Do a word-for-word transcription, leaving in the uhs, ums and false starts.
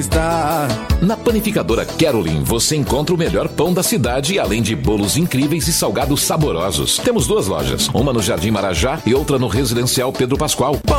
Na Panificadora Carolyn você encontra o melhor pão da cidade, além de bolos incríveis e salgados saborosos. Temos duas lojas, uma no Jardim Marajá e outra no Residencial Pedro Pascoal.